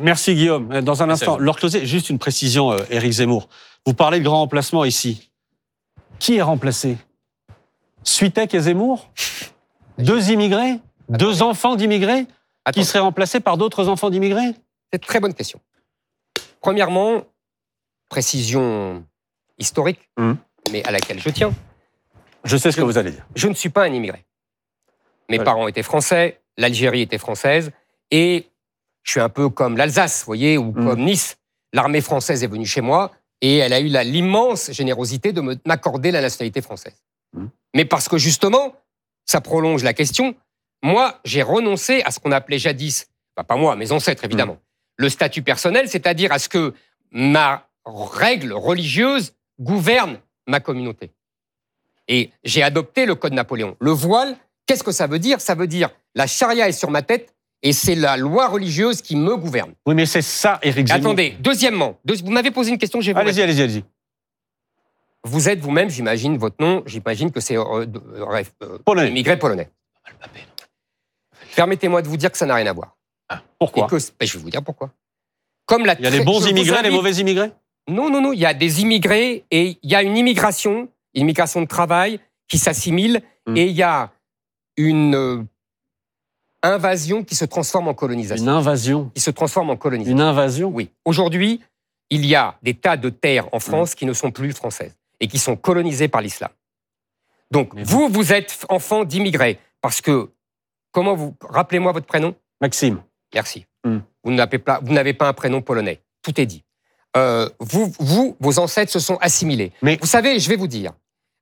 Merci Guillaume. Dans un instant, Laure Closé, juste une précision, Éric Zemmour. Vous parlez de grand remplacement ici. Qui est remplacé? Switek et Zemmour? 2 immigrés? 2 enfants d'immigrés qui seraient remplacés par d'autres enfants d'immigrés? C'est une très bonne question. Premièrement, précision historique, mais à laquelle je tiens. Je sais ce que vous allez dire. Je ne suis pas un immigré. Mes parents étaient français, l'Algérie était française, et je suis un peu comme l'Alsace, vous voyez, ou comme Nice. L'armée française est venue chez moi, et elle a eu l'immense générosité de m'accorder la nationalité française. Mais parce que justement, ça prolonge la question, moi, j'ai renoncé à ce qu'on appelait jadis, pas moi, mes ancêtres évidemment, le statut personnel, c'est-à-dire à ce que ma règle religieuse gouverne ma communauté. Et j'ai adopté le code Napoléon. Le voile, qu'est-ce que ça veut dire? Ça veut dire la charia est sur ma tête et c'est la loi religieuse qui me gouverne. Oui, mais c'est ça, Éric Zemmour. Attendez, deuxièmement, vous m'avez posé une question, j'ai Allez-y. Vous êtes vous-même, j'imagine, votre nom, j'imagine que c'est polonais. Immigré polonais. Permettez-moi de vous dire que ça n'a rien à voir. Pourquoi? Je vais vous dire pourquoi. Il y a les bons immigrés, les mauvais immigrés? Non. Il y a des immigrés et il y a une immigration de travail qui s'assimile et il y a une invasion qui se transforme en colonisation. Une invasion? Qui se transforme en colonisation. Une invasion? Oui. Aujourd'hui, il y a des tas de terres en France qui ne sont plus françaises et qui sont colonisées par l'islam. Donc, vous êtes enfant d'immigrés parce que, rappelez-moi votre prénom? Maxime. Merci. Vous n'avez pas un prénom polonais. Tout est dit. Vos ancêtres se sont assimilés. Mais vous savez, je vais vous dire.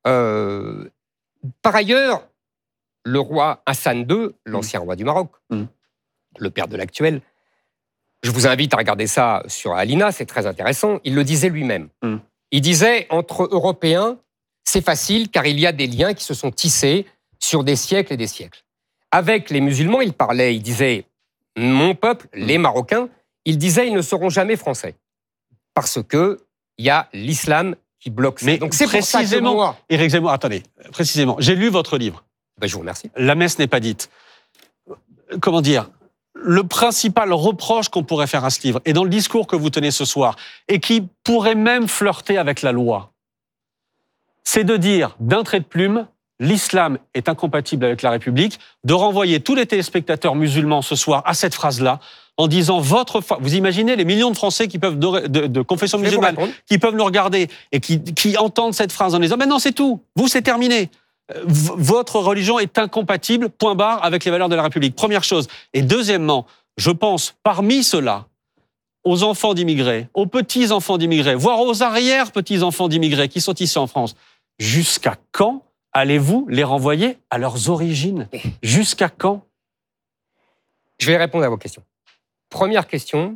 Par ailleurs, le roi Hassan II, l'ancien roi du Maroc, le père de l'actuel, je vous invite à regarder ça sur Alina, c'est très intéressant. Il le disait lui-même. Il disait, entre Européens, c'est facile car il y a des liens qui se sont tissés sur des siècles et des siècles. Avec les musulmans, il disait, mon peuple, les Marocains, il disait, ils ne seront jamais français. Parce que il y a l'islam qui bloque ça. Mais donc c'est pour ça que moi... Éric Zemmour, attendez, précisément, j'ai lu votre livre. Je vous remercie. La messe n'est pas dite. Comment dire? Le principal reproche qu'on pourrait faire à ce livre, et dans le discours que vous tenez ce soir, et qui pourrait même flirter avec la loi, c'est de dire, d'un trait de plume, l'islam est incompatible avec la République, de renvoyer tous les téléspectateurs musulmans ce soir à cette phrase-là, en disant votre foi. Vous imaginez les millions de Français qui peuvent de confession musulmane, qui peuvent nous regarder et qui entendent cette phrase en disant mais non, c'est tout, vous c'est terminé. Votre religion est incompatible, point barre, avec les valeurs de la République. Première chose. Et deuxièmement, je pense parmi ceux-là, aux enfants d'immigrés, aux petits-enfants d'immigrés, voire aux arrière-petits-enfants d'immigrés qui sont ici en France. Jusqu'à quand allez-vous les renvoyer à leurs origines? Jusqu'à quand? Je vais répondre à vos questions. Première question,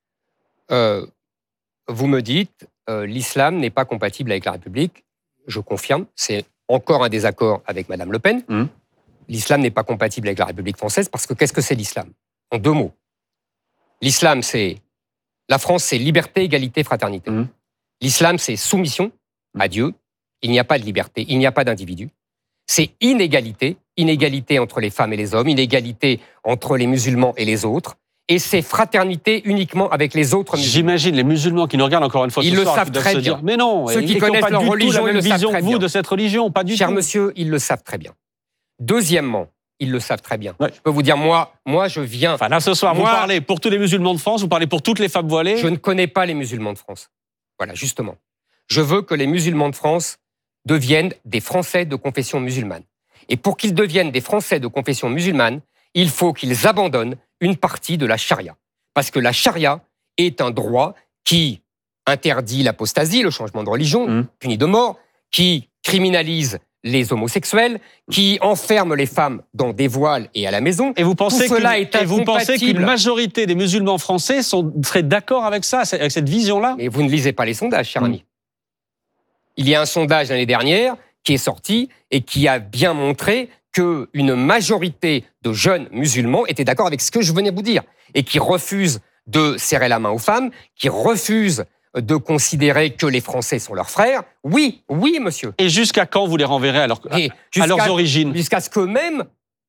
vous me dites l'islam n'est pas compatible avec la République. Je confirme, c'est encore un désaccord avec Madame Le Pen. L'islam n'est pas compatible avec la République française parce que qu'est-ce que c'est l'islam? En 2 mots. L'islam, la France, c'est liberté, égalité, fraternité. L'islam, c'est soumission à Dieu. Il n'y a pas de liberté, il n'y a pas d'individu. C'est inégalité, inégalité entre les femmes et les hommes, inégalité entre les musulmans et les autres. Et c'est fraternité uniquement avec les autres musulmans. J'imagine les musulmans qui nous regardent encore une fois ce soir. Ils le savent très bien. Mais non, ceux qui connaissent leur religion, ils le savent très bien. De cette religion, pas du tout. Cher monsieur, ils le savent très bien. Deuxièmement, ils le savent très bien. Je peux vous dire, moi, je viens... Enfin là, ce soir, vous parlez pour tous les musulmans de France, vous parlez pour toutes les femmes voilées. Je ne connais pas les musulmans de France. Voilà, justement. Je veux que les musulmans de France deviennent des Français de confession musulmane. Et pour qu'ils deviennent des Français de confession musulmane, il faut qu'ils abandonnent une partie de la charia. Parce que la charia est un droit qui interdit l'apostasie, le changement de religion, puni de mort, qui criminalise les homosexuels, qui enferme les femmes dans des voiles et à la maison. Et vous pensez qu'une majorité des musulmans français seraient d'accord avec ça, avec cette vision-là? Mais vous ne lisez pas les sondages, cher ami. Il y a un sondage l'année dernière qui est sorti et qui a bien montré qu'une majorité de jeunes musulmans étaient d'accord avec ce que je venais de vous dire et qui refusent de serrer la main aux femmes, qui refusent de considérer que les Français sont leurs frères. Oui, monsieur. Et jusqu'à quand vous les renverrez à leurs origines? Jusqu'à ce qu'eux-mêmes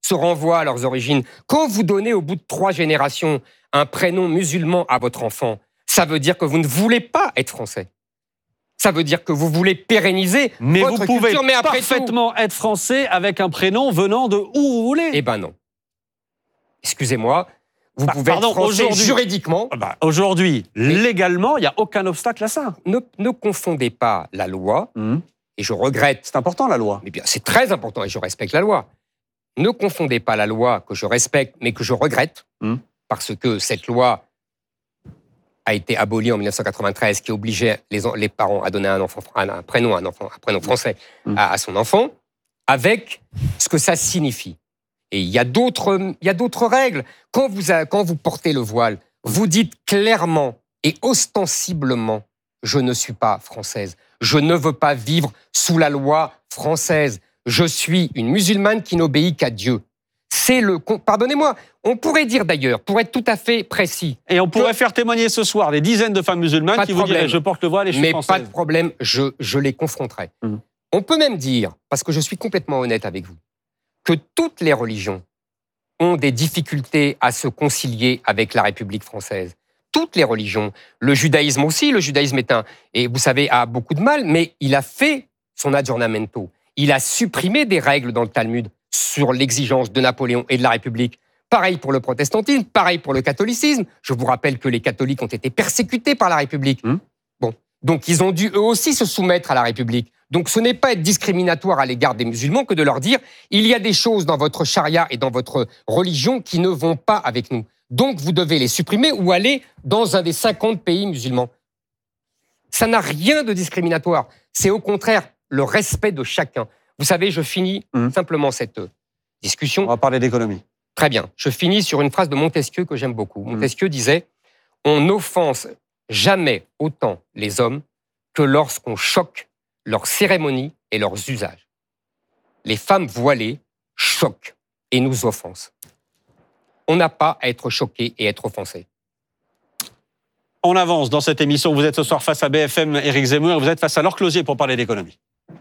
ce renvoi à leurs origines. Quand vous donnez au bout de 3 générations un prénom musulman à votre enfant, ça veut dire que vous ne voulez pas être français. Ça veut dire que vous voulez pérenniser Mais votre vous pouvez culture. Mais après parfaitement être français avec un prénom venant de où vous voulez. Eh ben non. Excusez-moi, vous pouvez pardon, être français aujourd'hui- juridiquement. Aujourd'hui, légalement, il n'y a aucun obstacle à ça. Ne confondez pas la loi, et je regrette. C'est important, la loi. Mais bien, c'est très important et je respecte la loi. Ne confondez pas la loi que je respecte, mais que je regrette, parce que cette loi a été abolie en 1993, qui obligeait les parents à donner un prénom français à son enfant, avec ce que ça signifie. Et il y a d'autres règles. Quand vous portez le voile, vous dites clairement et ostensiblement « je ne suis pas française, je ne veux pas vivre sous la loi française, je suis une musulmane qui n'obéit qu'à Dieu ». Pardonnez-moi, on pourrait dire d'ailleurs, pour être tout à fait précis... Et on pourrait faire témoigner ce soir des dizaines de femmes musulmanes qui vous diraient « je porte le voile et je suis française ». Mais pas de problème, je les confronterai. On peut même dire, parce que je suis complètement honnête avec vous, que toutes les religions ont des difficultés à se concilier avec la République française. Toutes les religions. Le judaïsme aussi. Le judaïsme et vous savez, a beaucoup de mal, mais il a fait son aggiornamento. Il a supprimé des règles dans le Talmud sur l'exigence de Napoléon et de la République. Pareil pour le protestantisme, pareil pour le catholicisme. Je vous rappelle que les catholiques ont été persécutés par la République. Bon, donc ils ont dû eux aussi se soumettre à la République. Donc ce n'est pas être discriminatoire à l'égard des musulmans que de leur dire il y a des choses dans votre charia et dans votre religion qui ne vont pas avec nous. Donc vous devez les supprimer ou aller dans un des 50 pays musulmans. Ça n'a rien de discriminatoire. C'est au contraire le respect de chacun. Vous savez, je finis simplement cette discussion. On va parler d'économie. Très bien. Je finis sur une phrase de Montesquieu que j'aime beaucoup. Montesquieu disait « On n'offense jamais autant les hommes que lorsqu'on choque leurs cérémonies et leurs usages. Les femmes voilées choquent et nous offensent. On n'a pas à être choqué et être offensé. » On avance dans cette émission. Vous êtes ce soir face à BFM, Éric Zemmour, et vous êtes face à Laure Closier pour parler d'économie.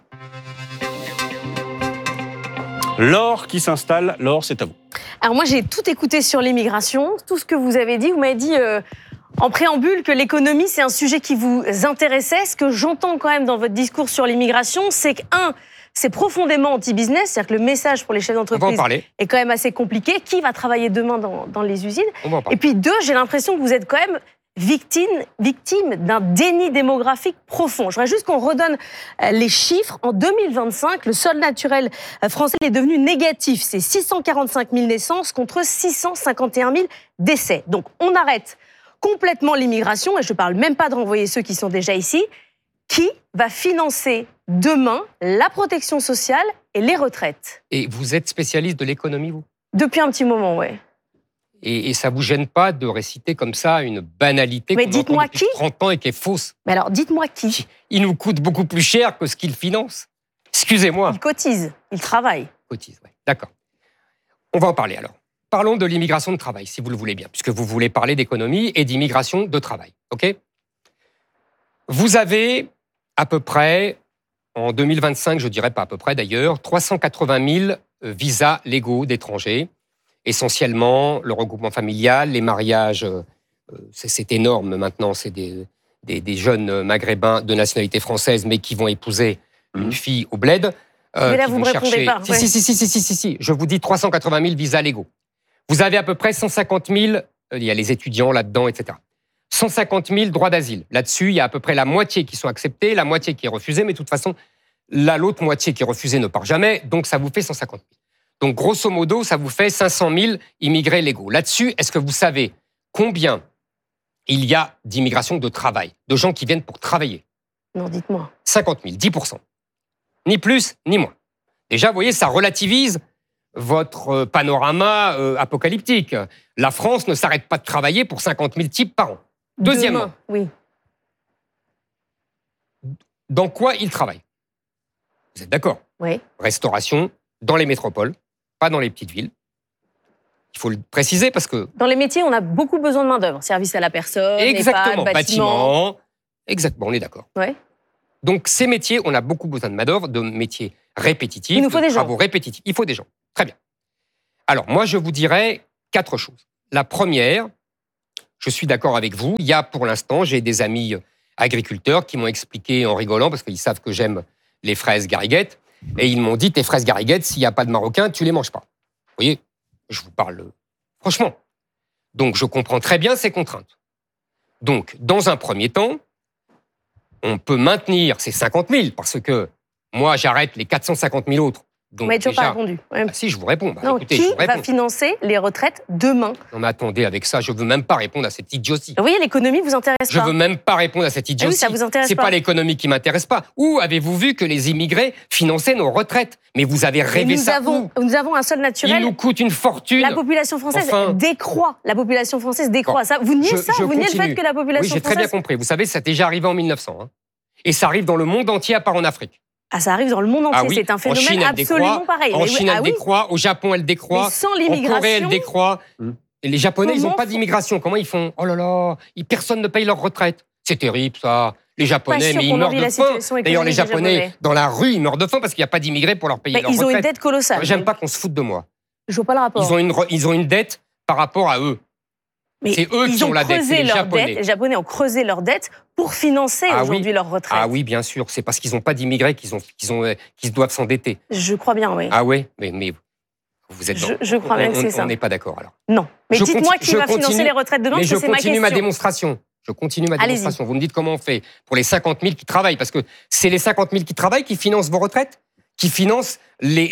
Laure qui s'installe. Laure, c'est à vous. Alors moi, j'ai tout écouté sur l'immigration, tout ce que vous avez dit. Vous m'avez dit en préambule que l'économie, c'est un sujet qui vous intéressait. Ce que j'entends quand même dans votre discours sur l'immigration, c'est que, c'est profondément anti-business, c'est-à-dire que le message pour les chefs d'entreprise est quand même assez compliqué. Qui va travailler demain dans les usines? Et puis 2, j'ai l'impression que vous êtes quand même victime d'un déni démographique profond. Je voudrais juste qu'on redonne les chiffres. En 2025, le solde naturel français est devenu négatif. C'est 645 000 naissances contre 651 000 décès. Donc on arrête complètement l'immigration, et je ne parle même pas de renvoyer ceux qui sont déjà ici. Qui va financer demain la protection sociale et les retraites? Et vous êtes spécialiste de l'économie, vous? Depuis un petit moment, oui. Et ça ne vous gêne pas de réciter comme ça une banalité qu'on entend depuis 30 ans et qui est fausse? Mais alors, dites-moi qui? Il nous coûte beaucoup plus cher que ce qu'il finance. Excusez-moi. Il cotise, il travaille. Cotise, oui. D'accord. On va en parler alors. Parlons de l'immigration de travail, si vous le voulez bien, puisque vous voulez parler d'économie et d'immigration de travail. OK? Vous avez à peu près, en 2025, je dirais pas à peu près d'ailleurs, 380 000 visas légaux d'étrangers. Essentiellement, le regroupement familial, les mariages, c'est énorme maintenant, c'est des jeunes maghrébins de nationalité française, mais qui vont épouser une fille au bled. Mais là, vous ne me répondez pas. Si, je vous dis 380 000 visas légaux. Vous avez à peu près 150 000, il y a les étudiants là-dedans, etc. 150 000 droits d'asile. Là-dessus, il y a à peu près la moitié qui sont acceptés, la moitié qui est refusée, mais de toute façon, l'autre moitié qui est refusée ne part jamais, donc ça vous fait 150 000. Donc, grosso modo, ça vous fait 500 000 immigrés légaux. Là-dessus, est-ce que vous savez combien il y a d'immigration de travail, de gens qui viennent pour travailler? Non, dites-moi. 50 000, 10%. Ni plus, ni moins. Déjà, vous voyez, ça relativise votre panorama apocalyptique. La France ne s'arrête pas de travailler pour 50 000 types par an. Deuxièmement, oui. Dans quoi ils travaillent? Vous êtes d'accord? Oui. Restauration, dans les métropoles, pas dans les petites villes. Il faut le préciser parce que... Dans les métiers, on a beaucoup besoin de main-d'œuvre. Service à la personne, exactement, EHPAD, bâtiment. Exactement, on est d'accord. Ouais. Donc, ces métiers, on a beaucoup besoin de main-d'œuvre, de métiers répétitifs, Il nous faut des travaux gens. répétitifs. Il faut des gens. Très bien. Alors, moi, je vous dirais 4 choses. La première, je suis d'accord avec vous. Il y a, pour l'instant, j'ai des amis agriculteurs qui m'ont expliqué en rigolant, parce qu'ils savent que j'aime les fraises Garriguette, et ils m'ont dit, tes fraises Garriguette, s'il n'y a pas de Marocains, tu les manges pas. Vous voyez, je vous parle franchement. Donc, je comprends très bien ces contraintes. Donc, dans un premier temps, on peut maintenir ces 50 000, parce que moi, j'arrête les 450 000 autres. Donc, Vous m'avez toujours pas répondu. Ouais. Ah, si, je vous réponds. Bah, Non, écoutez, qui je vous réponds. va financer les retraites demain? Non, mais attendez, avec ça, je veux même pas répondre à cette idiotie. Vous voyez, l'économie vous intéresse Je pas. veux même pas répondre à cette Ah idiotie. oui, ça vous intéresse C'est pas. pas l'économie qui m'intéresse pas. Où avez-vous vu que les immigrés finançaient nos retraites? Mais vous avez Et rêvé nous ça avons, où? nous avons un sol Il naturel. nous coûte une fortune. La population française Enfin. décroît. La population française décroît. Bon, Ça, vous niez ça? je Vous niez le continue. fait que la Oui, population j'ai très bien française... compris. Vous savez, ça est déjà arrivé en 1900. Hein. Et ça arrive dans le monde entier, à part en Afrique. Ah, ça arrive dans le monde entier. Ah oui, C'est un en phénomène Chine, elle absolument décroît. pareil. En Mais oui, Chine, elle ah oui, décroît. Au Japon, elle décroît. mais sans En Corée, elle l'immigration... décroît. Et les Japonais, ils n'ont Comment pas d'immigration. Comment ils font? Oh là là, personne ne paye leur retraite. C'est terrible, ça. Les Japonais, sûr mais ils qu'on meurent envie de la faim. situation D'ailleurs, les économique des Japonais, Japonais. dans la rue, ils meurent de faim parce qu'il n'y a pas d'immigrés pour leur payer Mais leur ils ont retraite. une dette colossale. J'aime pas qu'on se foute de moi. Je vois pas le rapport. Ils ont une dette par rapport à eux. Mais c'est eux qui ils ont la dette, creusé c'est les leur Japonais. dette. Les Japonais ont creusé leur dette pour financer Ah oui. aujourd'hui leur retraite. Ah oui, bien sûr. C'est parce qu'ils n'ont pas d'immigrés qu'ils doivent s'endetter. Je crois bien, oui. Ah oui, mais vous êtes dans... Je crois bien que c'est ça. On n'est pas d'accord, alors. Non. Mais Je dites-moi qui je va financer continue- les retraites demain, Mais parce je que c'est ma continue question. ma démonstration. Je continue ma Allez-y. démonstration. Vous me dites comment on fait pour les 50 000 qui travaillent, parce que c'est les 50 000 qui travaillent qui financent vos retraites, qui financent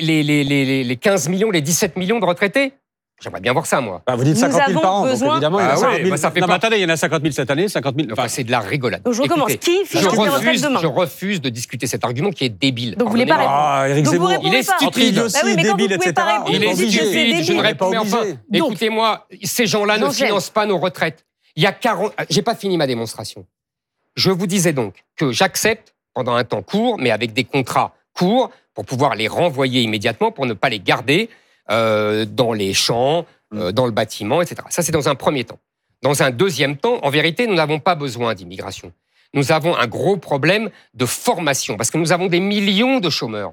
les 15 millions, les 17 millions de retraités. J'aimerais bien voir ça, moi. Bah, vous dites Nous 50 000 par avons an, donc besoin- évidemment, il y en a Ah 50 ouais, 000. bah, ça fait Non, mais pas- attendez, il y en a 50 000 cette année, 50 000... Enfin, c'est de la rigolade. Donc je recommence. Écoutez, Qui finance les retraites demain? je refuse de discuter cet argument qui est débile. Donc vous voulez pas Pardonnez-moi. répondre. Ah, Éric Donc vous Zemmour, répondez il est pas. stupide. entre idiotie, Bah oui, mais quand vous débile, pouvez etc. pas répondre, on Il est est pas vous dites que obligé. c'est stupide, je ne débile. réponds mais enfin. obligé. Donc- Écoutez-moi, ces gens-là ne Jean-Gel. financent pas nos retraites. Il y a 40... J'ai pas fini ma démonstration. Je vous disais donc que j'accepte pendant un temps court, mais avec des contrats courts, pour pouvoir les renvoyer immédiatement, pour ne pas les garder dans les champs, dans le bâtiment, etc. Ça, c'est dans un premier temps. Dans un deuxième temps, en vérité, nous n'avons pas besoin d'immigration. Nous avons un gros problème de formation, parce que nous avons des millions de chômeurs,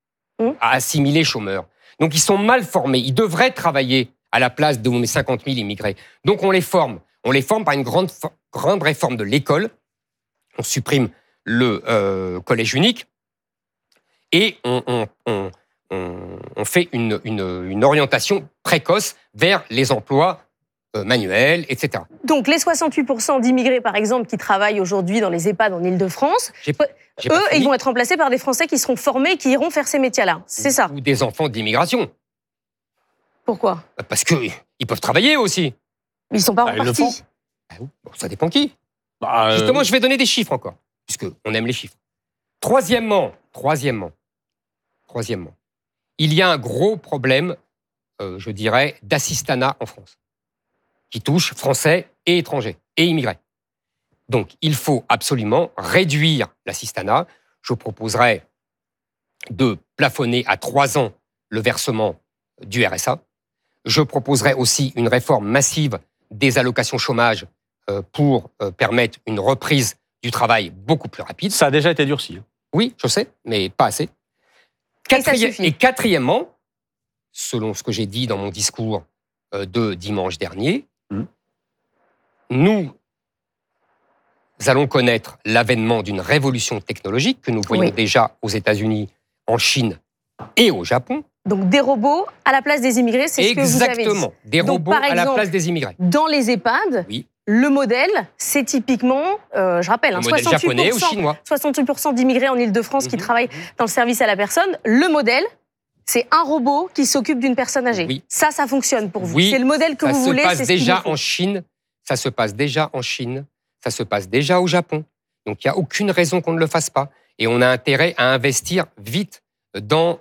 à assimiler chômeurs. Donc, ils sont mal formés. Ils devraient travailler à la place de mes 50 000 immigrés. Donc, on les forme. On les forme par une grande réforme de l'école. On supprime le collège unique et on fait une orientation précoce vers les emplois manuels, etc. Donc les 68% d'immigrés, par exemple, qui travaillent aujourd'hui dans les EHPAD en Ile-de-France, J'ai pas eux, fini. ils vont être remplacés par des Français qui seront formés et qui iront faire ces métiers-là. C'est ça. Ou des enfants d'immigration. Pourquoi? Parce qu'ils peuvent travailler aussi. Ils sont pas Bah, ils le repartis. Bon, ça dépend qui. Bah, Justement, je vais donner des chiffres encore, puisqu'on aime les chiffres. Troisièmement, il y a un gros problème, je dirais, d'assistanat en France, qui touche Français et étrangers, et immigrés. Donc, il faut absolument réduire l'assistanat. Je proposerais de plafonner à 3 ans le versement du RSA. Je proposerais aussi une réforme massive des allocations chômage pour permettre une reprise du travail beaucoup plus rapide. ça a déjà été durci. Oui, je sais, mais pas assez. ça suffit. Et quatrièmement, selon ce que j'ai dit dans mon discours de dimanche dernier, nous allons connaître l'avènement d'une révolution technologique que nous voyons Oui. déjà aux États-Unis, en Chine et au Japon. Donc des robots à la place des immigrés, c'est ce que vous avez dit. Exactement. Des Donc, robots par à la exemple, place des immigrés. Dans les EHPAD, Oui. le modèle, c'est typiquement, je rappelle, Le hein, modèle japonais ou chinois. 68% d'immigrés en Ile-de-France qui travaillent dans le service à la personne. Le modèle, c'est un robot qui s'occupe d'une personne âgée. Oui. Ça fonctionne pour vous. Oui, C'est le modèle que Ça vous se voulez. passe c'est ce qu'il déjà vous faut. en Chine. Ça se passe déjà en Chine. Ça se passe déjà au Japon. Donc, il n'y a aucune raison qu'on ne le fasse pas. Et on a intérêt à investir vite dans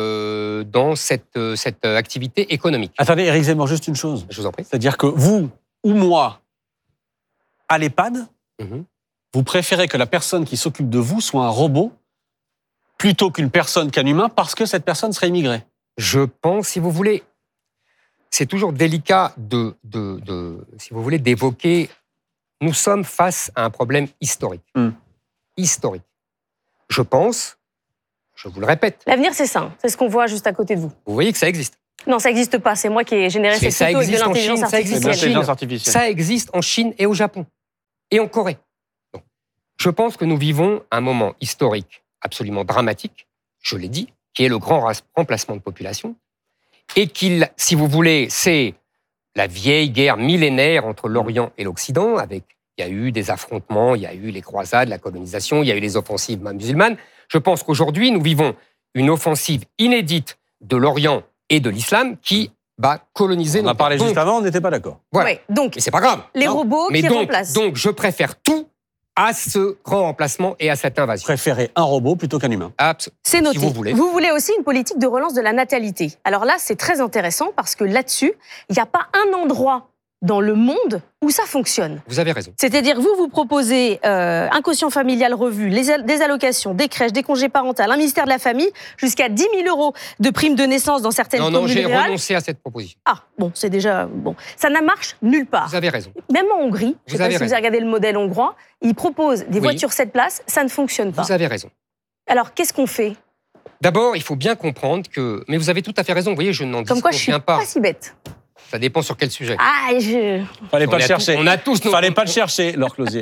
cette activité économique. Attendez, Éric Zemmour, juste une chose. Je vous en prie. C'est-à-dire que vous ou moi, à l'EHPAD, Mhm. vous préférez que la personne qui s'occupe de vous soit un robot plutôt qu'une personne qu'un humain parce que cette personne serait immigrée. Je pense, si vous voulez, c'est toujours délicat si vous voulez, d'évoquer. Nous sommes face à un problème historique. Historique. Je pense, je vous le répète, L'avenir, c'est ça. C'est ce qu'on voit juste à côté de vous. vous voyez que ça existe. Non, ça n'existe pas. C'est moi qui ai généré cette photo avec de l'intelligence artificielle. Ça existe en Chine et au Japon. Et en Corée. Donc, je pense que nous vivons un moment historique absolument dramatique, je l'ai dit, qui est le grand remplacement de population. Et qu'il, si vous voulez, c'est la vieille guerre millénaire entre l'Orient et l'Occident, avec, il y a eu des affrontements, il y a eu les croisades, la colonisation, il y a eu les offensives musulmanes. Je pense qu'aujourd'hui, nous vivons une offensive inédite de l'Orient et de l'islam qui va coloniser notre... On a parlé juste avant, on n'était pas d'accord. Voilà. Ouais, donc, mais c'est pas grave. Les robots qui remplacent. Donc, je préfère tout à ce grand remplacement et à cette invasion. Préférez un robot plutôt qu'un humain. Absolument. C'est noté. Si vous voulez. Vous voulez aussi une politique de relance de la natalité. Alors là, c'est très intéressant parce que là-dessus, il n'y a pas un endroit dans le monde où ça fonctionne. Vous avez raison. C'est-à-dire que vous proposez un quotient familial revu, des allocations, des crèches, des congés parentaux, un ministère de la famille, jusqu'à 10 000 € de prime de naissance dans certaines communes rurales. Non, j'ai renoncé à cette proposition. Ah, bon, c'est déjà... bon. Ça ne marche nulle part. Vous avez raison. Même en Hongrie, je ne sais pas si vous avez regardé le modèle hongrois, ils proposent des voitures 7 places, ça ne fonctionne pas. Vous avez raison. Alors, qu'est-ce qu'on fait? D'abord, il faut bien comprendre que... Mais vous avez tout à fait raison, vous voyez, je n'en discours Comme quoi, je suis pas si bête. Ça dépend sur quel sujet. Ah, Fallait pas le chercher. On a tous nos... Fallait pas le chercher, Laure Closier.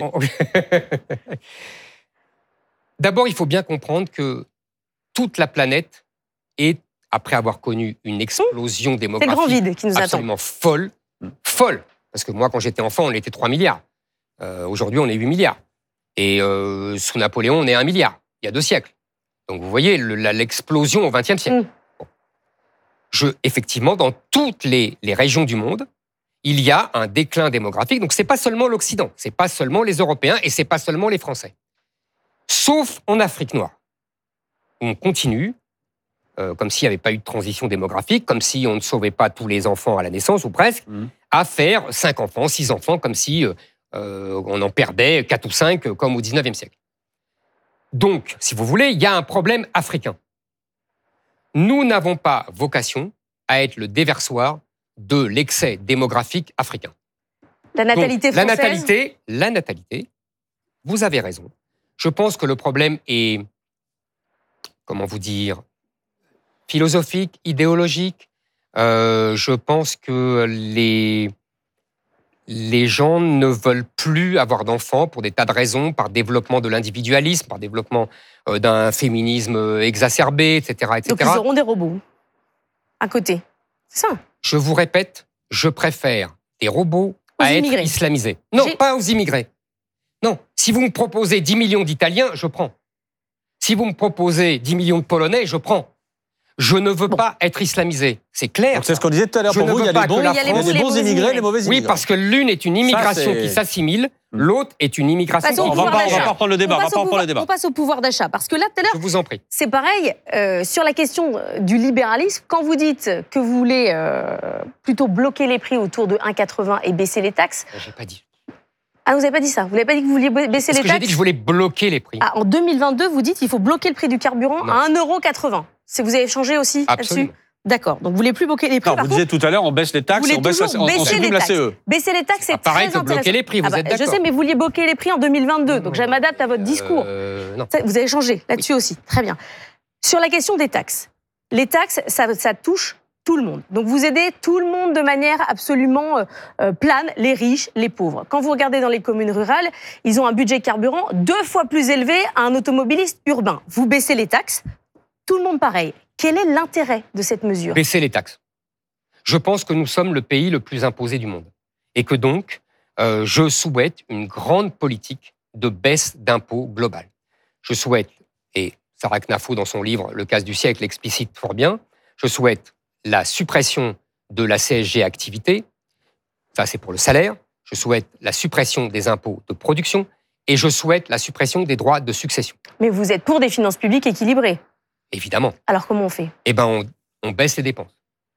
D'abord, il faut bien comprendre que toute la planète est, après avoir connu une explosion démographique c'est le grand vide qui nous absolument folle, parce que moi, quand j'étais enfant, on était 3 milliards. Aujourd'hui, on est 8 milliards. Et sous Napoléon, on est 1 milliard, il y a 2 siècles. Donc, vous voyez l'explosion au XXe siècle. Effectivement, dans toutes les régions du monde, il y a un déclin démographique. Donc, ce n'est pas seulement l'Occident, ce n'est pas seulement les Européens et ce n'est pas seulement les Français. Sauf en Afrique noire. On continue, comme s'il n'y avait pas eu de transition démographique, comme si on ne sauvait pas tous les enfants à la naissance, ou presque, à faire 5 enfants, 6 enfants, comme si on en perdait 4 ou 5, comme au XIXe siècle. Donc, si vous voulez, il y a un problème africain. Nous n'avons pas vocation à être le déversoir de l'excès démographique africain. La natalité donc, française. La natalité, vous avez raison. Je pense que le problème est, comment vous dire, philosophique, idéologique. Je pense que les gens ne veulent plus avoir d'enfants pour des tas de raisons, par développement de l'individualisme, par développement d'un féminisme exacerbé, etc., etc. Donc ils auront des robots à côté. C'est ça. Je vous répète, je préfère des robots à être islamisés. Non, pas aux immigrés. Non, si vous me proposez 10 millions d'Italiens, je prends. Si vous me proposez 10 millions de Polonais, je prends. Je ne veux pas être islamisé. C'est clair. C'est ce qu'on disait tout à l'heure. Pour vous, il y a les bons immigrés et les mauvais immigrés. Oui, parce que l'une est une immigration qui s'assimile, l'autre est une immigration qui... On va pas reprendre le débat. On passe au pouvoir d'achat. Parce que là, tout à l'heure... Je vous en prie. C'est pareil, sur la question du libéralisme, quand vous dites que vous voulez plutôt bloquer les prix autour de 1,80 et baisser les taxes... J'ai pas dit. Ah, vous n'avez pas dit ça? Vous n'avez pas dit que vous vouliez baisser les taxes? J'ai dit que je voulais bloquer les prix. Ah, en 2022, vous dites qu'il faut bloquer le prix du carburant à 1,80 €. Vous avez changé aussi là-dessus? D'accord. Donc, vous ne voulez plus bloquer les prix. Non, vous disiez tout à l'heure, on baisse les taxes, on supprime la CE. Baisser les taxes, c'est très pareil que intéressant. bloquer les prix, vous êtes d'accord. Je sais, mais vous vouliez bloquer les prix en 2022. Donc, je m'adapte à votre discours. Non. Vous avez changé là-dessus aussi. Très bien. Sur la question des taxes. Les taxes, ça touche tout le monde. Donc, vous aidez tout le monde de manière absolument plane, les riches, les pauvres. Quand vous regardez dans les communes rurales, ils ont un budget carburant 2 fois plus élevé à un automobiliste urbain. Vous baissez les taxes, tout le monde pareil. Quel est l'intérêt de cette mesure? Baisser les taxes. Je pense que nous sommes le pays le plus imposé du monde. Et que donc, je souhaite une grande politique de baisse d'impôts globale. Je souhaite, et Sarah Knafo, dans son livre « Le casse du siècle » l'explicite fort bien, je souhaite la suppression de la CSG activité, ça c'est pour le salaire, je souhaite la suppression des impôts de production et je souhaite la suppression des droits de succession. Mais vous êtes pour des finances publiques équilibrées? Évidemment. Alors comment on fait? Eh bien, on baisse les dépenses.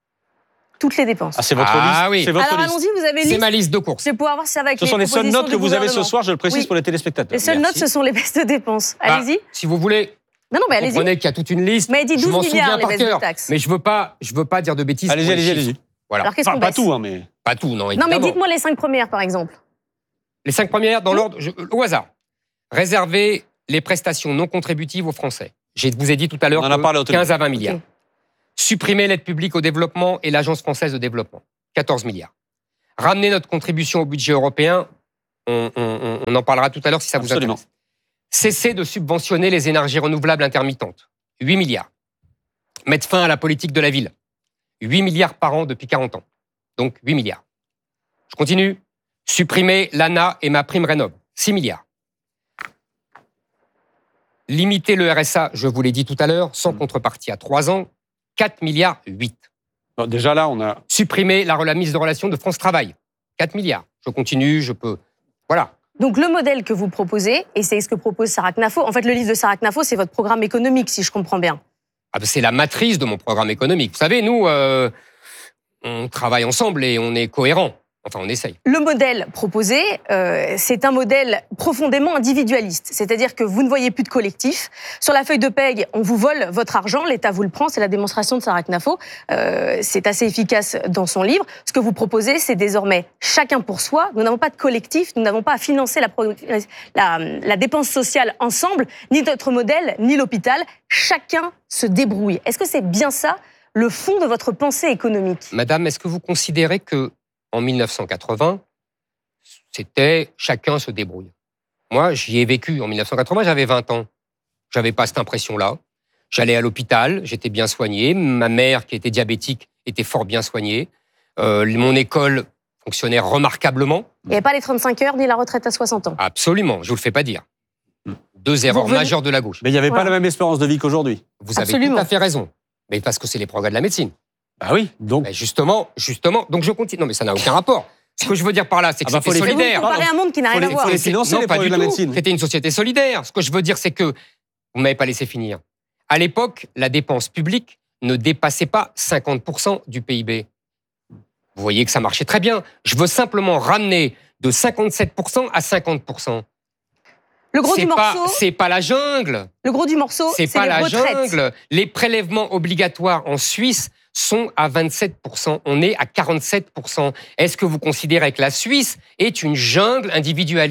Toutes les dépenses. Ah, c'est votre liste? Oui. C'est votre Alors liste. allons-y, vous avez C'est ma liste de courses. Je vais pouvoir voir si ça va avec Ce sont les seules notes que vous avez ce soir, je le précise pour les téléspectateurs. Les seules notes, ce sont les baisses de dépenses. Allez-y. Si vous voulez... Non, mais allez-y. Vous comprenez qu'il y a toute une liste. Mais dit 12 je m'en milliards, souviens les par baisses de cœur. taxes. Mais je veux pas dire de bêtises. Allez-y. Voilà. Alors, qu'est-ce qu'on pas baisse? tout, mais... Pas tout, non, Non, évidemment. mais dites-moi les 5 premières, par exemple. Les 5 premières, dans l'ordre, au hasard. Réserver les prestations non contributives aux Français. Je vous ai dit tout à l'heure 15 à 20 milliards. Okay. Supprimer l'aide publique au développement et l'Agence française de développement. 14 milliards. Ramener notre contribution au budget européen. On en parlera tout à l'heure si ça vous intéresse. Cesser de subventionner les énergies renouvelables intermittentes. 8 milliards. Mettre fin à la politique de la ville. 8 milliards par an depuis 40 ans. Donc 8 milliards. Je continue. Supprimer l'ANA et ma prime Rénov'. 6 milliards. Limiter le RSA, je vous l'ai dit tout à l'heure, sans contrepartie à 3 ans. 4 milliards 8. Bon, déjà là, on a... Supprimer la remise de relations de France Travail. 4 milliards. Je continue, je peux... Voilà. Donc le modèle que vous proposez, et c'est ce que propose Sarah Knafo, en fait le livre de Sarah Knafo, c'est votre programme économique, si je comprends bien. C'est la matrice de mon programme économique. Vous savez, nous, on travaille ensemble et on est cohérents. Enfin, on essaye. Le modèle proposé, c'est un modèle profondément individualiste. C'est-à-dire que vous ne voyez plus de collectif. Sur la feuille de paye, on vous vole votre argent, l'État vous le prend. C'est la démonstration de Sarah Knafo. C'est assez efficace dans son livre. Ce que vous proposez, c'est désormais chacun pour soi. Nous n'avons pas de collectif, nous n'avons pas à financer la dépense sociale ensemble, ni notre modèle, ni l'hôpital. Chacun se débrouille. Est-ce que c'est bien ça, le fond de votre pensée économique ? Madame, est-ce que vous considérez que en 1980, c'était chacun se débrouille. Moi, j'y ai vécu. En 1980, j'avais 20 ans. J'avais pas cette impression-là. J'allais à l'hôpital, j'étais bien soigné. Ma mère, qui était diabétique, était fort bien soignée. Mon école fonctionnait remarquablement. Il n'y avait pas les 35 heures ni la retraite à 60 ans. Absolument, je vous le fais pas dire. 2 erreurs majeures de la gauche. Mais il n'y avait pas la même espérance de vie qu'aujourd'hui. Vous avez tout à fait raison. Mais parce que c'est les progrès de la médecine. Ah oui, donc... Mais justement, donc je continue. Non, mais ça n'a aucun rapport. Ce que je veux dire par là, c'est que c'était solidaire. Vous comparez un monde qui n'a rien à voir. Il faut les financer, les progrès de la médecine. C'était une société solidaire. Ce que je veux dire, c'est que... Vous ne m'avez pas laissé finir. À l'époque, la dépense publique ne dépassait pas 50% du PIB. Vous voyez que ça marchait très bien. Je veux simplement ramener de 57% à 50%. Le gros du morceau, c'est pas la jungle. Le gros du morceau, c'est pas les la retraites. jungle. Les prélèvements obligatoires en Suisse sont à 27%. On est à 47%. Est-ce que vous considérez que la Suisse est une jungle individualiste ?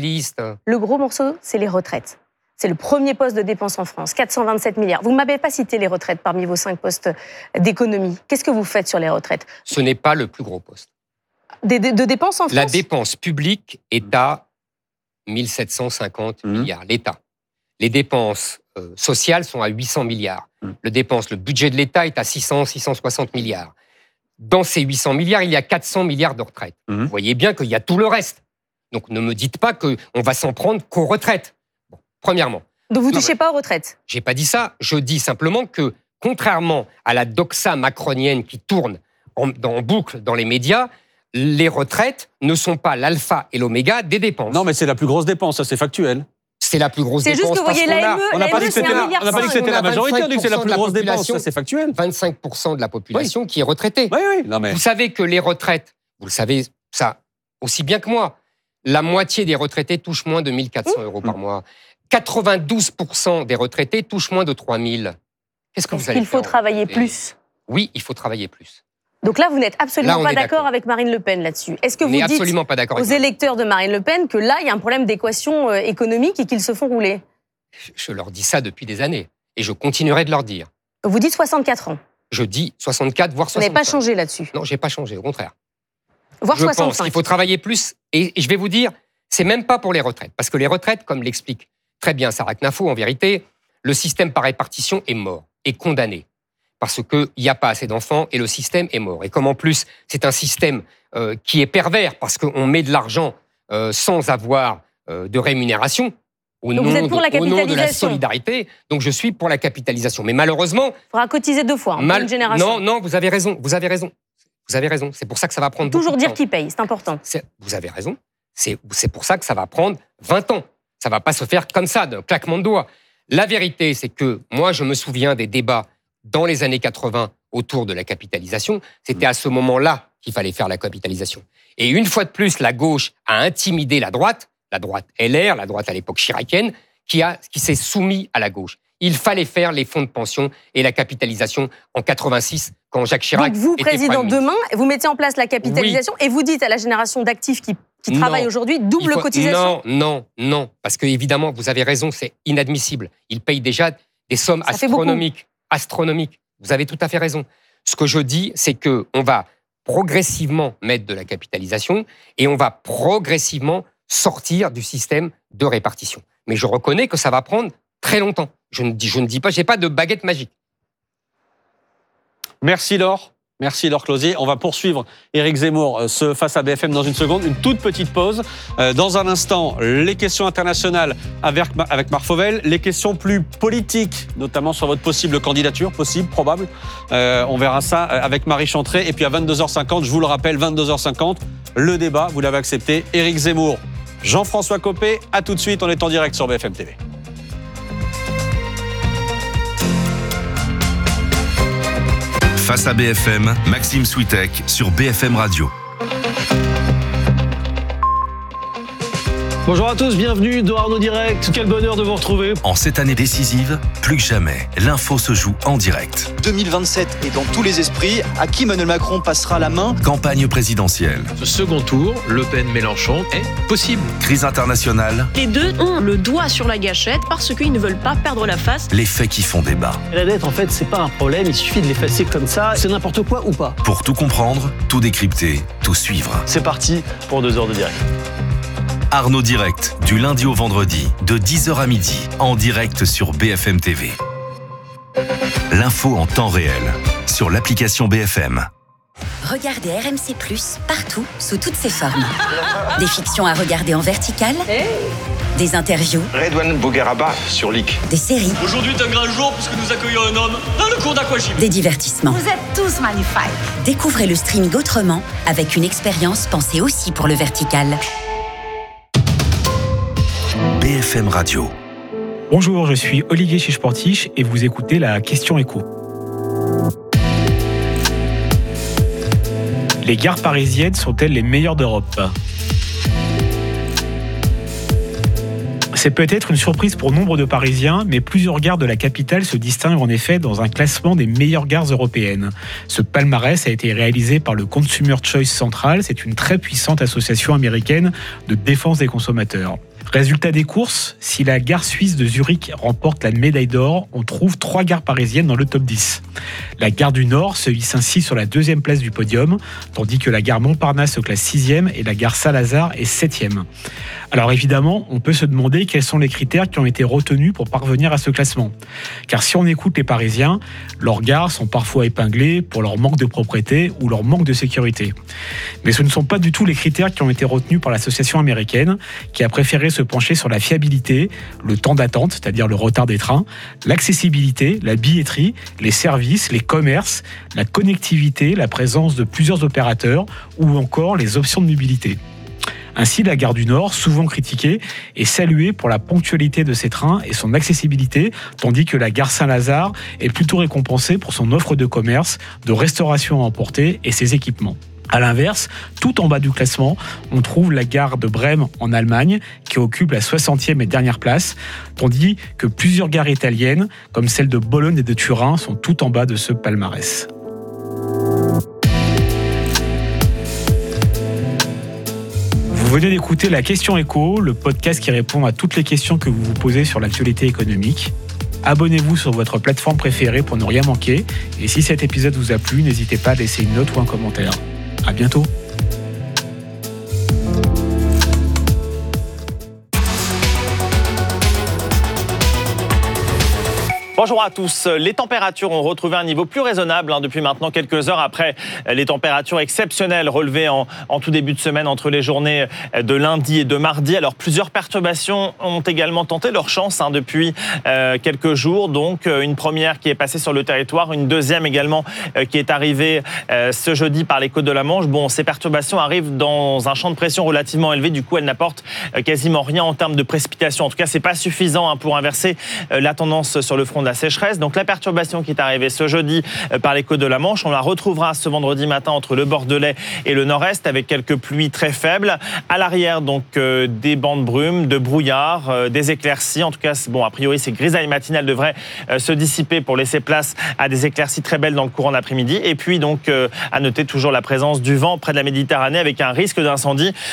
Le gros morceau, c'est les retraites. C'est le premier poste de dépense en France, 427 milliards. Vous ne m'avez pas cité les retraites parmi vos 5 postes d'économie. Qu'est-ce que vous faites sur les retraites ? Ce n'est pas le plus gros poste. De dépenses en France ? La dépense publique est à 1750 milliards, l'État. Les dépenses sociales sont à 800 milliards. Le budget de l'État est à 660 milliards. Dans ces 800 milliards, il y a 400 milliards de retraites. Vous voyez bien qu'il y a tout le reste. Donc ne me dites pas qu'on va s'en prendre qu'aux retraites. Bon, premièrement. Donc vous ne touchez pas aux retraites ? J'ai pas dit ça. Je dis simplement que, contrairement à la doxa macronienne qui tourne en boucle dans les médias, les retraites ne sont pas l'alpha et l'oméga des dépenses. Non, mais c'est la plus grosse dépense, ça c'est factuel. C'est la plus grosse dépense. C'est juste que vous voyez l'AME, on n'a pas dit que c'était la majorité, on dit que c'est la plus grosse dépense, ça c'est factuel. 25% de la population qui est retraitée. Oui. Non, mais... Vous savez que les retraites, vous le savez ça aussi bien que moi, la moitié des retraités touchent moins de 1 400 euros par mois. 92% des retraités touchent moins de 3 000. Qu'est-ce que vous allez faire ? Il faut travailler plus. Oui, il faut travailler plus. Donc là, vous n'êtes absolument pas d'accord avec Marine Le Pen là-dessus. Est-ce que vous dites aux électeurs de Marine Le Pen que là, il y a un problème d'équation économique et qu'ils se font rouler ? Je leur dis ça depuis des années. Et je continuerai de leur dire. Vous dites 64 ans. Je dis 64, voire 65. Vous n'avez pas changé là-dessus ? Non, je n'ai pas changé, au contraire. Voire 65. Je pense qu'il faut travailler plus. Et je vais vous dire, c'est même pas pour les retraites. Parce que les retraites, comme l'explique très bien Sarah Knafo, en vérité, le système par répartition est mort, est condamné. Parce qu'il n'y a pas assez d'enfants et le système est mort. Et comme en plus, c'est un système qui est pervers parce qu'on met de l'argent sans avoir de rémunération au nom de la solidarité. Donc je suis pour la capitalisation. Mais malheureusement... Il faudra cotiser 2 fois, une génération. Non, vous avez raison. Vous avez raison. C'est pour ça que ça va prendre beaucoup de temps. Toujours dire qui paye, c'est important. Vous avez raison. C'est pour ça que ça va prendre 20 ans. Ça ne va pas se faire comme ça, d'un claquement de doigts. La vérité, c'est que moi, je me souviens des débats dans les années 80 autour de la capitalisation. C'était à ce moment-là qu'il fallait faire la capitalisation. Et une fois de plus, la gauche a intimidé la droite LR, la droite à l'époque chiracienne, qui s'est soumise à la gauche. Il fallait faire les fonds de pension et la capitalisation en 86, quand Jacques Chirac était Premier ministre. Donc vous, président, demain, vous mettez en place la capitalisation et vous dites à la génération d'actifs qui travaillent aujourd'hui, double cotisation. Non, parce que évidemment, vous avez raison, c'est inadmissible. Ils payent déjà des sommes astronomiques. Vous avez tout à fait raison. Ce que je dis, c'est qu'on va progressivement mettre de la capitalisation et on va progressivement sortir du système de répartition. Mais je reconnais que ça va prendre très longtemps. Je ne dis pas, je n'ai pas de baguette magique. Merci Laure. Merci Laure Closier. On va poursuivre Éric Zemmour ce Face à BFM dans une seconde. Une toute petite pause. Dans un instant, les questions internationales avec Marc Fauvel. Les questions plus politiques, notamment sur votre possible candidature, possible, probable. On verra ça avec Marie Chantrey. Et puis à 22h50, je vous le rappelle, 22h50, le débat, vous l'avez accepté. Éric Zemmour, Jean-François Copé. À tout de suite, on est en direct sur BFM TV. Face à BFM, Maxime Switek sur BFM Radio. Bonjour à tous, bienvenue dans Arnaud Direct. Quel bonheur de vous retrouver. En cette année décisive, plus que jamais, l'info se joue en direct. 2027 est dans tous les esprits. À qui Emmanuel Macron passera la main ? Campagne présidentielle. Ce second tour, Le Pen-Mélenchon, est possible. Crise internationale. Les deux ont le doigt sur la gâchette parce qu'ils ne veulent pas perdre la face. Les faits qui font débat. La dette, en fait, c'est pas un problème, il suffit de l'effacer comme ça. C'est n'importe quoi ou pas ? Pour tout comprendre, tout décrypter, tout suivre. C'est parti pour 2 heures de direct. Arnaud Direct, du lundi au vendredi, de 10h à midi, en direct sur BFM TV. L'info en temps réel, sur l'application BFM. Regardez RMC+, partout, sous toutes ses formes. Des fictions à regarder en vertical, des interviews, Redouane Bougueraba sur LIC. des séries, Aujourd'hui est un grand jour puisque nous accueillons un homme dans le cours d'aquagym. des divertissements. Vous êtes tous magnifiques. Découvrez le streaming autrement, avec une expérience pensée aussi pour le vertical. BFM Radio. Bonjour, je suis Olivier Chiche-Portiche et vous écoutez la Question Écho. Les gares parisiennes sont-elles les meilleures d'Europe ? C'est peut-être une surprise pour nombre de Parisiens, mais plusieurs gares de la capitale se distinguent en effet dans un classement des meilleures gares européennes. Ce palmarès a été réalisé par le Consumer Choice Central, c'est une très puissante association américaine de défense des consommateurs. Résultat des courses, si la gare suisse de Zurich remporte la médaille d'or, on trouve 3 gares parisiennes dans le top 10. La gare du Nord se hisse ainsi sur la 2e place du podium, tandis que la gare Montparnasse se classe 6e et la gare Saint-Lazare est 7e. Alors évidemment, on peut se demander quels sont les critères qui ont été retenus pour parvenir à ce classement. Car si on écoute les Parisiens, leurs gares sont parfois épinglées pour leur manque de propreté ou leur manque de sécurité. Mais ce ne sont pas du tout les critères qui ont été retenus par l'association américaine, qui a préféré se pencher sur la fiabilité, le temps d'attente, c'est-à-dire le retard des trains, l'accessibilité, la billetterie, les services, les commerces, la connectivité, la présence de plusieurs opérateurs ou encore les options de mobilité. Ainsi, la gare du Nord, souvent critiquée, est saluée pour la ponctualité de ses trains et son accessibilité, tandis que la gare Saint-Lazare est plutôt récompensée pour son offre de commerce, de restauration à emporter et ses équipements. A l'inverse, tout en bas du classement, on trouve la gare de Brême en Allemagne, qui occupe la 60e et dernière place, tandis que plusieurs gares italiennes, comme celles de Bologne et de Turin, sont tout en bas de ce palmarès. Vous venez d'écouter la Question Écho, le podcast qui répond à toutes les questions que vous vous posez sur l'actualité économique. Abonnez-vous sur votre plateforme préférée pour ne rien manquer. Et si cet épisode vous a plu, n'hésitez pas à laisser une note ou un commentaire. À bientôt. Bonjour à tous. Les températures ont retrouvé un niveau plus raisonnable depuis maintenant quelques heures après les températures exceptionnelles relevées en tout début de semaine entre les journées de lundi et de mardi. Alors plusieurs perturbations ont également tenté leur chance depuis quelques jours. Donc une première qui est passée sur le territoire, une deuxième également qui est arrivée ce jeudi par les côtes de la Manche. Bon, ces perturbations arrivent dans un champ de pression relativement élevé. Du coup, elles n'apportent quasiment rien en termes de précipitations. En tout cas, c'est pas suffisant pour inverser la tendance sur le front de la sécheresse. Donc la perturbation qui est arrivée ce jeudi par les côtes de la Manche, on la retrouvera ce vendredi matin entre le Bordelais et le Nord-Est avec quelques pluies très faibles. À l'arrière, donc des bancs de brume, de brouillard, des éclaircies. En tout cas, bon, a priori, ces grisailles matinales devraient se dissiper pour laisser place à des éclaircies très belles dans le courant d'après-midi. Et puis donc, à noter toujours la présence du vent près de la Méditerranée avec un risque d'incendie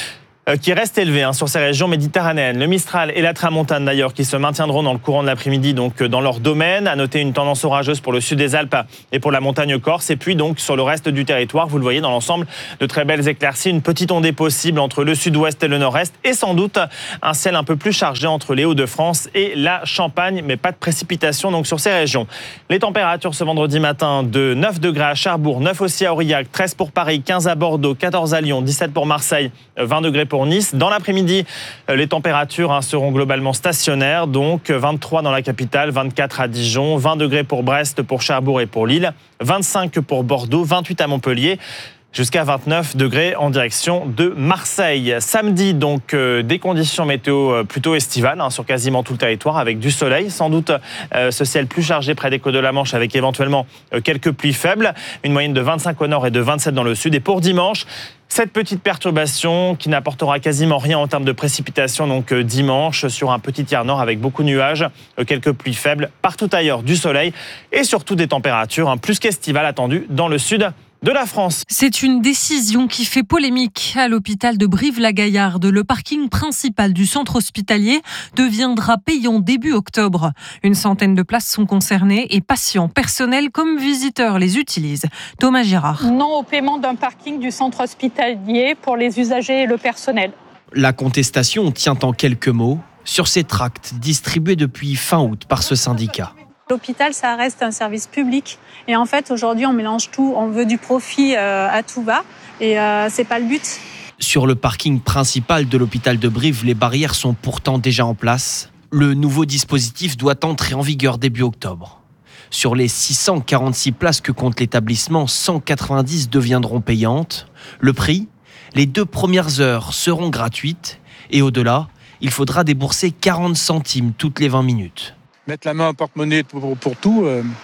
qui reste élevé sur ces régions méditerranéennes. Le Mistral et la Tramontane d'ailleurs qui se maintiendront dans le courant de l'après-midi donc dans leur domaine. À noter une tendance orageuse pour le sud des Alpes et pour la montagne corse. Et puis donc sur le reste du territoire, vous le voyez dans l'ensemble, de très belles éclaircies. Une petite ondée possible entre le sud-ouest et le nord-est. Et sans doute un ciel un peu plus chargé entre les Hauts-de-France et la Champagne. Mais pas de précipitation donc sur ces régions. Les températures ce vendredi matin de 9 degrés à Cherbourg, 9 aussi à Aurillac, 13 pour Paris, 15 à Bordeaux, 14 à Lyon, 17 pour Marseille, 20 degrés pour Nice. Dans l'après-midi, les températures seront globalement stationnaires, donc 23 dans la capitale, 24 à Dijon, 20 degrés pour Brest, pour Cherbourg et pour Lille, 25 pour Bordeaux, 28 à Montpellier, jusqu'à 29 degrés en direction de Marseille. Samedi, donc, des conditions météo plutôt estivales sur quasiment tout le territoire, avec du soleil. Sans doute ce ciel plus chargé près des côtes de la Manche, avec éventuellement quelques pluies faibles. Une moyenne de 25 au nord et de 27 dans le sud. Et pour dimanche, cette petite perturbation qui n'apportera quasiment rien en termes de précipitations, donc dimanche, sur un petit tiers nord avec beaucoup de nuages, quelques pluies faibles. Partout ailleurs, du soleil et surtout des températures plus qu'estivales attendues dans le sud de la France. C'est une décision qui fait polémique. À l'hôpital de Brive-la-Gaillarde, le parking principal du centre hospitalier deviendra payant début octobre. Une centaine de places sont concernées et patients, personnels comme visiteurs les utilisent. Thomas Girard. Non au paiement d'un parking du centre hospitalier pour les usagers et le personnel. La contestation tient en quelques mots sur ces tracts distribués depuis fin août par ce syndicat. L'hôpital, ça reste un service public. Et en fait, aujourd'hui, on mélange tout. On veut du profit à tout va. Et c'est pas le but. Sur le parking principal de l'hôpital de Brive, les barrières sont pourtant déjà en place. Le nouveau dispositif doit entrer en vigueur début octobre. Sur les 646 places que compte l'établissement, 190 deviendront payantes. Le prix ? Les 2 premières heures seront gratuites. Et au-delà, il faudra débourser 40 centimes toutes les 20 minutes. Mettre la main au porte-monnaie pour tout,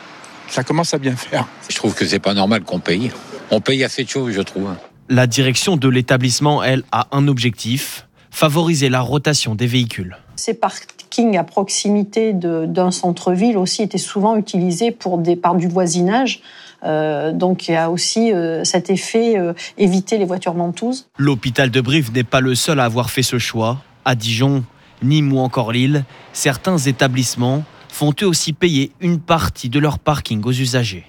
ça commence à bien faire. Je trouve que c'est pas normal qu'on paye. On paye assez de choses, je trouve. La direction de l'établissement, elle, a un objectif, favoriser la rotation des véhicules. Ces parkings à proximité d'un centre-ville aussi étaient souvent utilisés par du voisinage. Donc il y a aussi cet effet éviter les voitures ventouses. L'hôpital de Brive n'est pas le seul à avoir fait ce choix. À Dijon, Nîmes ou encore Lille, certains établissements font eux aussi payer une partie de leur parking aux usagers.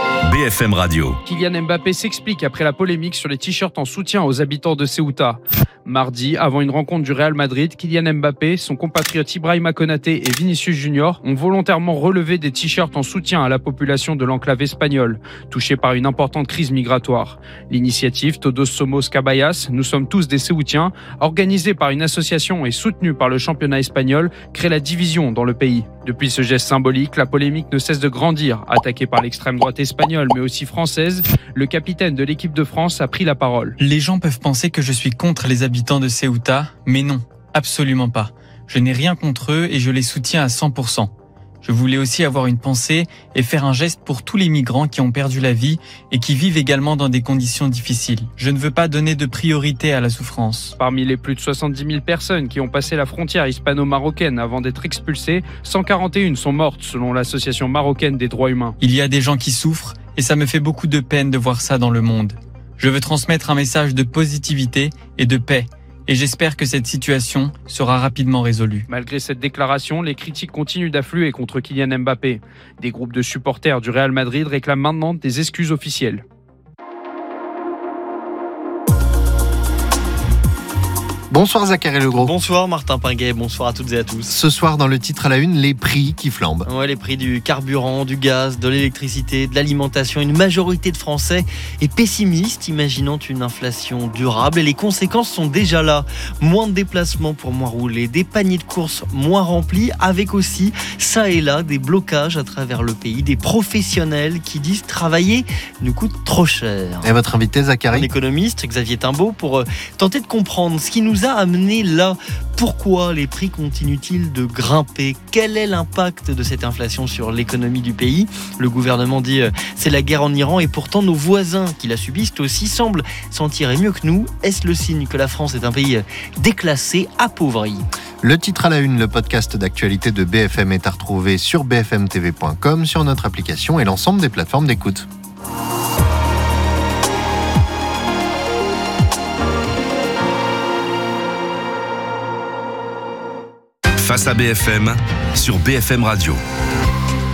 BFM Radio. Kylian Mbappé s'explique après la polémique sur les t-shirts en soutien aux habitants de Ceuta. Mardi, avant une rencontre du Real Madrid, Kylian Mbappé, son compatriote Ibrahima Konaté et Vinicius Junior ont volontairement relevé des t-shirts en soutien à la population de l'enclave espagnole, touchée par une importante crise migratoire. L'initiative Todos Somos Caballas, nous sommes tous des Céoutiens, organisée par une association et soutenue par le championnat espagnol, crée la division dans le pays. Depuis ce geste symbolique, la polémique ne cesse de grandir. Attaqué par l'extrême droite espagnole, mais aussi française, le capitaine de l'équipe de France a pris la parole. Les gens peuvent penser que je suis contre les habitants de Ceuta, mais non, absolument pas. Je n'ai rien contre eux et je les soutiens à 100%. Je voulais aussi avoir une pensée et faire un geste pour tous les migrants qui ont perdu la vie et qui vivent également dans des conditions difficiles. Je ne veux pas donner de priorité à la souffrance. Parmi les plus de 70 000 personnes qui ont passé la frontière hispano-marocaine avant d'être expulsées, 141 sont mortes selon l'Association marocaine des droits humains. Il y a des gens qui souffrent et ça me fait beaucoup de peine de voir ça dans le monde. Je veux transmettre un message de positivité et de paix. Et j'espère que cette situation sera rapidement résolue. Malgré cette déclaration, les critiques continuent d'affluer contre Kylian Mbappé. Des groupes de supporters du Real Madrid réclament maintenant des excuses officielles. Bonsoir Zachary Legros. Bonsoir Martin Pinguet, bonsoir à toutes et à tous. Ce soir dans le titre à la une, les prix qui flambent. Ouais, les prix du carburant, du gaz, de l'électricité, de l'alimentation. Une majorité de Français est pessimiste, imaginant une inflation durable. Et les conséquences sont déjà là. Moins de déplacements pour moins rouler, des paniers de courses moins remplis, avec aussi, ça et là, des blocages à travers le pays, des professionnels qui disent travailler nous coûte trop cher. Et votre invité Zachary ? Un économiste, Xavier Timbaud, pour tenter de comprendre ce qui nous a amené là. Pourquoi les prix continuent-ils de grimper ? Quel est l'impact de cette inflation sur l'économie du pays ? Le gouvernement dit c'est la guerre en Iran et pourtant nos voisins qui la subissent aussi semblent s'en tirer mieux que nous. Est-ce le signe que la France est un pays déclassé, appauvri ? Le titre à la une, le podcast d'actualité de BFM est à retrouver sur bfmtv.com, sur notre application et l'ensemble des plateformes d'écoute. Face à BFM sur BFM Radio.